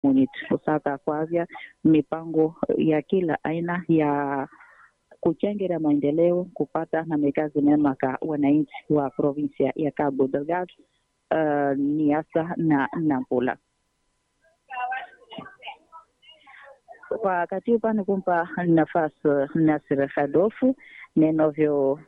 unit usaka kwavya mipango ya kila aina ya kuchangira maendeleo kupata na mekazi mema kwa wananchi wa provinsia ya Cabo Delgado, Niassa na Nampula. Wakati upande kumpa nafasi Nasir Adolfo nenovyo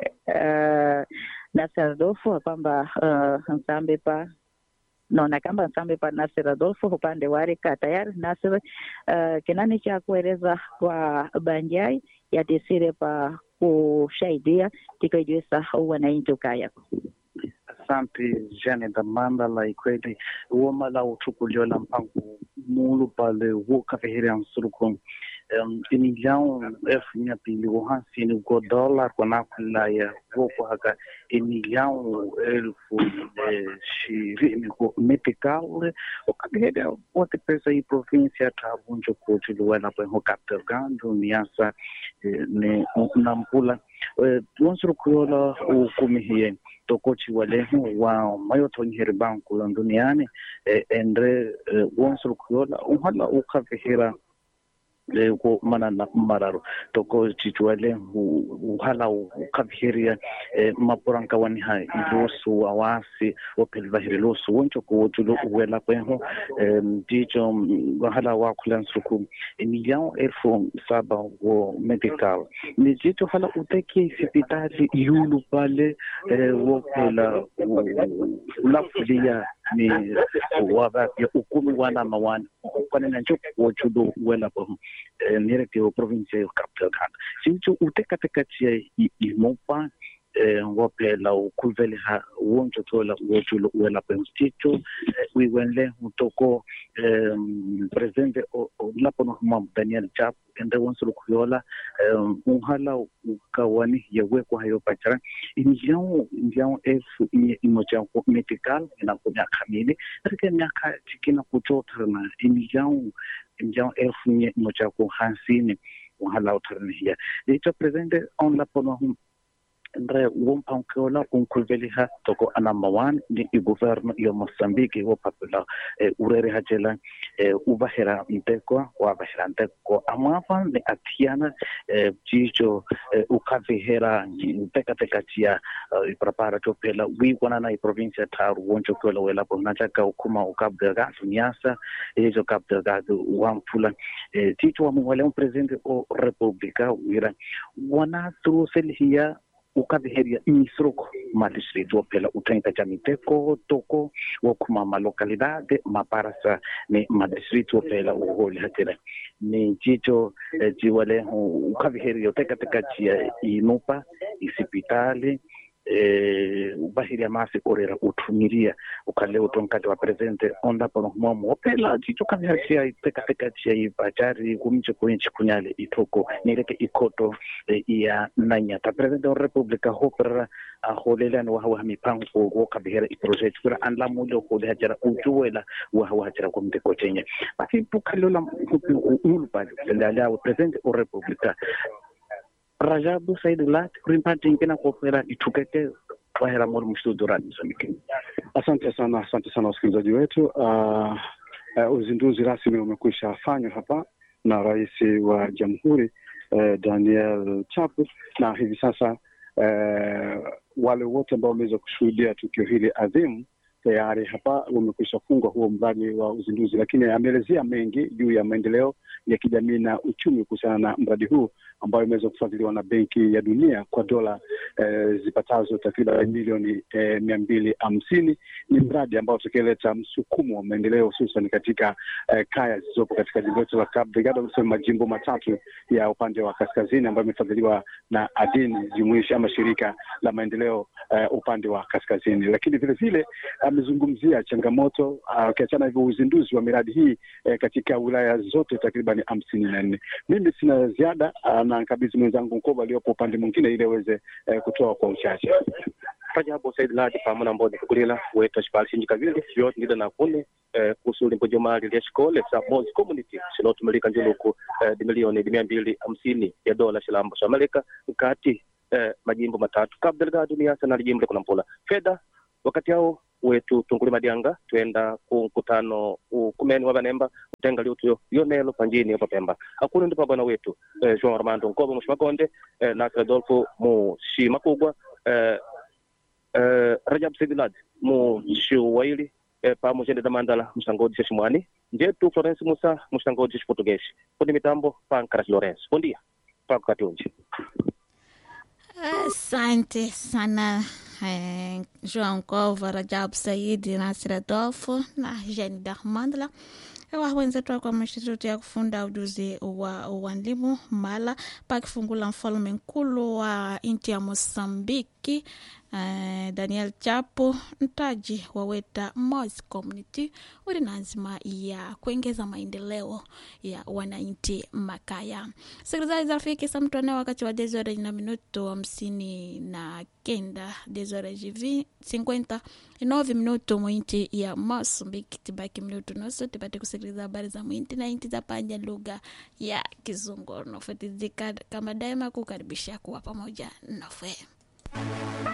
Nasir Adolfo kwamba nsambe pa naona kama nsambe pa Nasir Adolfo upande wari ka tayari Nasir kinani cha kueleza kwa banjai ya tisire pa kushaidia tikajwesa wananchi ukaya. Asante Jane Damanda la ikweli uoma la utukuliola mpango mulu pale woka feheri ansurukum emilião minha pili hansi ni go dollar kwa nakula ya woko haka emilião elfu shirini ko medical okabihede wote pesa hii provinsia tabunjo kutiluwela kwa ho Cabo Delgado Niassa ne Nampula wansurukuyola ukumihie tokochi walehu wa mayotoni heribanku la duniani endre wansurukuyola uhala ukavihira ko manana mararo toko chichwale uhala ukavhiria maporanka wani ha ilosu wawasi opelvahiri losu woncho ko tulo wela kweho dicho wahala wa kulansuku emilião elfu saba wo medical ni dicho hala uteki hospitali yulu pale wopela lafulia ni waba ukumi wana mawani kwa nina njoku wochudo wela kwa nireke o provincia ya Cabo Delgado. Sincho uteka tekatia imopa wopela ukuveli ha woncho tola wochulo wela kwa msticho wiwenle utoko presente lapono mwa Daniel Chap ende wonsulu kuyola uhala ukawani yewe kwa hayo pachara indiao efu imoja medical ina kunya kamili rike nyaka chikina kuchotarna indiao elfu imoja kwa hansini uhala utarna hiya ito presente on lapono Andre wompankiola kunkulveliha toko anamawan ni governo yo Mozambique wo papula urere hajela ubahera mteko wa bahera mteko amafa ni atiana jicho ukavihera teka tia prepara to pela wi kona na provincia taru woncho kola wela bonachaka ukuma Cabo Delgado Niassa ejo Cabo Delgado wampula jicho wa mwale presidente o republika wira wana truselhia ukaviheria inisroko madistrito pela utenta jamiteko toko wakuma malocalidade maparasa ni madistrito pela uholi hatera ni jicho jiwale ukaviheria teka chia inupa isipitali ubahiria masi orera utumiria ukale utonkati wa presente onda pono mwa opela jicho kaviharia teka chia ibachari kumche kwenye kunyale itoko nireke ikoto ya nanya ta presente o republika hopera holelani wa mipango wo kabihera i project kura anla mulo ko le hajara ujuela wa hajara ko mteko chenye basi pukalola ulpa ndala o presente o republika Rajabu Saidullah kurimpati ngina kopera itukete wahera moro mshudurani Mozambique. Asante sana wasikilizaji wetu. Uzinduzi rasmi umekwisha fanywa hapa na Rais wa Jamhuri Daniel Chapo, na hivi sasa wale wote ambao wameweza kushuhudia tukio hili adhimu tayari hapa wamekwisha fungwa huo mradi wa uzinduzi, lakini ameelezea mengi juu ya maendeleo ya kijamii na uchumi kuhusiana na mradi huu ambao umeweza kufadhiliwa na Benki ya Dunia kwa dola zipatazo takriban milioni 250. Ni mradi ambao utakayeleta msukumo wa maendeleo hususan katika kaya zilizopo katika jimbo letu la Cabo Delgado, majimbo matatu ya upande wa kaskazini ambayo imefadhiliwa na ADIN jumuishi ama shirika la maendeleo upande wa kaskazini. Lakini vile vile amezungumzia changamoto kiachana hivyo uzinduzi wa miradi hii katika wilaya zote takriban 54. Mimi sina ziada na nkabidhi mwenzangu Mkoba aliyopo upande mwingine ili aweze kutoa kwa uchache. Rajabu Saidullah pamoja na mbodi kukulila wetu shipali kabili yote ngida na kune kusuli mpojo mali ya shikole sa Mozi community sinotumelika njuluku milioni 250 ya dola shilambo za Amerika kati majimbo matatu Cabo Delgado Niassa na jimbo la Nampula. Fedha wakati hao wetu tunguli madianga tuenda ku mkutano kumeni wa banemba utenga liutu yonelo panjini hapa Pemba akuni ndipo bwana wetu João Armando Nkobo Mshimakonde na Adolfo Mushima Kugwa Rajab Sidilad Mushiwaili pamoja na Mandala Msangodi Shimwani njetu Florence Musa Msangodi Português kuni mitambo Pancras Lourenço bom dia pako katunji. Asante sana João Cova, Rajab Said, Nasir Adolfo na Jane Mandala. Wenzetu kwa Instituti ya kufunda ujuzi wa ualimu Mala pakifungula mfalme mkulu wa nchi ya Mosambiki Daniel Chapo mtaji waweta Moz Community uri nazima ya kuongeza maendeleo ya wananchi makaya. Sekretari za Afrika samtone wakati wa dezore na minuto 59 dezore GV 59 minuto mwinti ya Mosambiki tibaki minuto nusu tibate kusikiliza habari za mwinti na inti za panja lugha ya Kizungu. Nofatizika kama daima kukaribisha kuwa pamoja nawe.